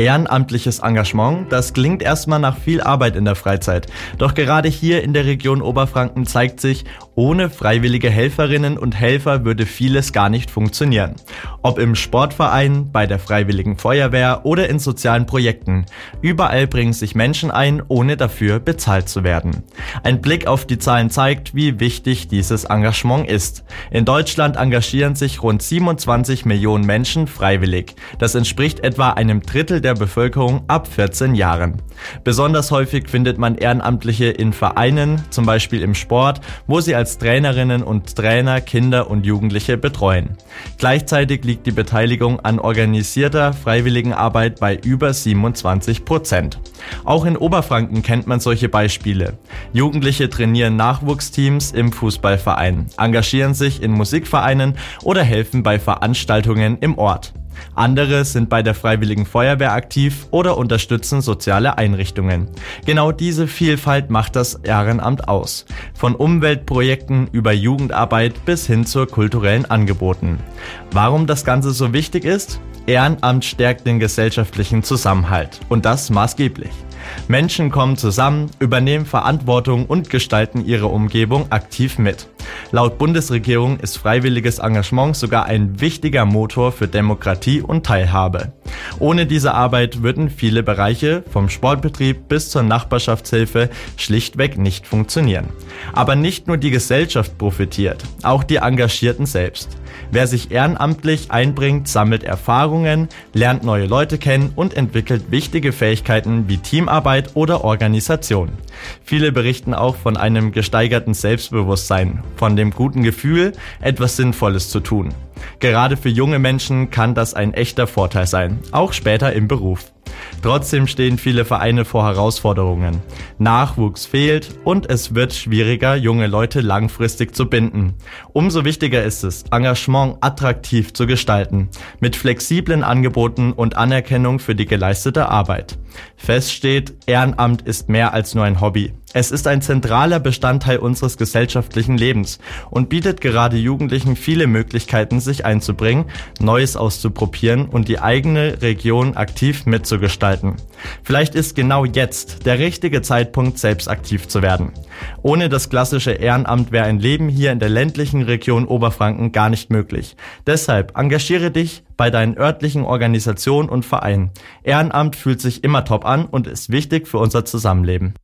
Ehrenamtliches Engagement, das klingt erstmal nach viel Arbeit in der Freizeit. Doch gerade hier in der Region Oberfranken zeigt sich, ohne freiwillige Helferinnen und Helfer würde vieles gar nicht funktionieren. Ob im Sportverein, bei der Freiwilligen Feuerwehr oder in sozialen Projekten. Überall bringen sich Menschen ein, ohne dafür bezahlt zu werden. Ein Blick auf die Zahlen zeigt, wie wichtig dieses Engagement ist. In Deutschland engagieren sich rund 27 Millionen Menschen freiwillig. Das entspricht etwa einem Drittel der Bevölkerung ab 14 Jahren. Besonders häufig findet man Ehrenamtliche in Vereinen, zum Beispiel im Sport, wo sie als Trainerinnen und Trainer Kinder und Jugendliche betreuen. Gleichzeitig liegt die Beteiligung an organisierter Freiwilligenarbeit bei über 27%. Auch in Oberfranken kennt man solche Beispiele. Jugendliche trainieren Nachwuchsteams im Fußballverein, engagieren sich in Musikvereinen oder helfen bei Veranstaltungen im Ort. Andere sind bei der Freiwilligen Feuerwehr aktiv oder unterstützen soziale Einrichtungen. Genau diese Vielfalt macht das Ehrenamt aus. Von Umweltprojekten über Jugendarbeit bis hin zu kulturellen Angeboten. Warum das Ganze so wichtig ist? Ehrenamt stärkt den gesellschaftlichen Zusammenhalt und das maßgeblich. Menschen kommen zusammen, übernehmen Verantwortung und gestalten ihre Umgebung aktiv mit. Laut Bundesregierung ist freiwilliges Engagement sogar ein wichtiger Motor für Demokratie und Teilhabe. Ohne diese Arbeit würden viele Bereiche, vom Sportbetrieb bis zur Nachbarschaftshilfe, schlichtweg nicht funktionieren. Aber nicht nur die Gesellschaft profitiert, auch die Engagierten selbst. Wer sich ehrenamtlich einbringt, sammelt Erfahrungen, lernt neue Leute kennen und entwickelt wichtige Fähigkeiten wie Teamarbeit oder Organisation. Viele berichten auch von einem gesteigerten Selbstbewusstsein, von dem guten Gefühl, etwas Sinnvolles zu tun. Gerade für junge Menschen kann das ein echter Vorteil sein, auch später im Beruf. Trotzdem stehen viele Vereine vor Herausforderungen. Nachwuchs fehlt und es wird schwieriger, junge Leute langfristig zu binden. Umso wichtiger ist es, Engagement attraktiv zu gestalten, mit flexiblen Angeboten und Anerkennung für die geleistete Arbeit. Fest steht, Ehrenamt ist mehr als nur ein Hobby. Es ist ein zentraler Bestandteil unseres gesellschaftlichen Lebens und bietet gerade Jugendlichen viele Möglichkeiten, sich einzubringen, Neues auszuprobieren und die eigene Region aktiv mitzugestalten. Vielleicht ist genau jetzt der richtige Zeitpunkt, selbst aktiv zu werden. Ohne das klassische Ehrenamt wäre ein Leben hier in der ländlichen Region Oberfranken gar nicht möglich. Deshalb engagiere dich bei deinen örtlichen Organisationen und Vereinen. Ehrenamt fühlt sich immer top an und ist wichtig für unser Zusammenleben.